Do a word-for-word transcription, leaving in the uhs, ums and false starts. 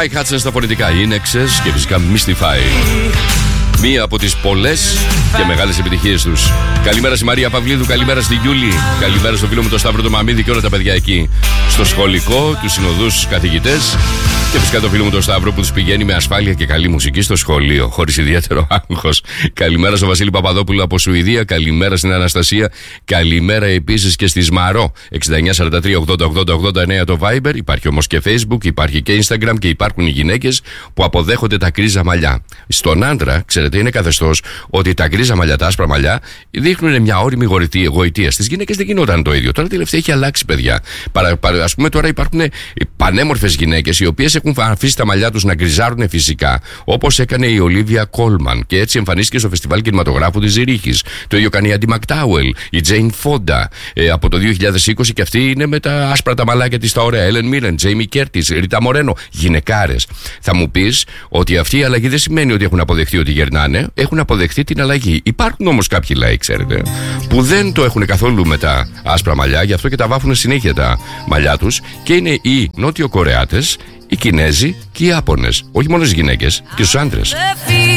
Mike Hudson στα φωνητικά είναι Excess και φυσικά Mystify. Μία από τις πολλές και μεγάλες επιτυχίες τους. Καλημέρα στη Μαρία Παυλίδου, καλημέρα στη Γιούλη, καλημέρα στο φίλο μου τον Σταύρο το Μαμίδη και όλα τα παιδιά εκεί στο σχολικό, τους συνοδούς καθηγητές και φυσικά το φίλο μου τον Σταύρο που τους πηγαίνει με ασφάλεια και καλή μουσική στο σχολείο, χωρίς ιδιαίτερο άγχος. Καλημέρα στο Βασίλη Παπαδόπουλο από Σουηδία, καλημέρα στην Αναστασία, καλημέρα επίσης και στη Σμαρό. εξήντα εννιά σαράντα τρία ογδόντα ογδόντα ογδόντα εννέα το Viber, υπάρχει όμως και Facebook, υπάρχει και Instagram και υπάρχουν οι γυναίκες που αποδέχονται τα γκρίζα μαλλιά. Στον άντρα, ξέρετε, είναι καθεστώς ότι τα γκρίζα μαλλιά, τα άσπρα μαλλιά δείχνουν μια όριμη γοητεία. Στις γυναίκες δεν γινόταν το ίδιο. Τώρα τελευταία έχει αλλάξει, παιδιά. Ας πούμε, τώρα υπάρχουν πανέμορφες γυναίκες οι οποίες έχουν αφήσει τα μαλλιά τους να γκριζάρουν φυσικά, όπως έκανε η Ολίβια Κόλμαν και έτσι εμφανίστηκε στο φεστιβάλ κινηματογράφου της Ζηρίχης. Το ίδιο κάνει η Άντι Μακτάουελ, η Τζέιν Φόντα ε, από το δύο χιλιάδες είκοσι και αυτή είναι με τα άσπρα τα μαλάκια της τα ωραία. Έλεν Μίρεν, Τζέιμι Κέρτις, Ρίτα Μορένο. Γυναικάρες. Θα μου πεις ότι αυτή η αλλαγή δεν σημαίνει ότι έχουν αποδεχθεί ότι γερνάνε, έχουν αποδεχθεί την αλλαγή. Υπάρχουν όμως κάποιοι λαοί, ξέρετε, που δεν το έχουν καθόλου με τα άσπρα μαλλιά, γι' αυτό και τα βάφουν συνέχεια τα μαλλιά τους και είναι οι Νότιο Κορεάτες, οι Κινέζοι και οι Ιάπωνες. Όχι μόνο στις γυναίκες, και στους άντρες.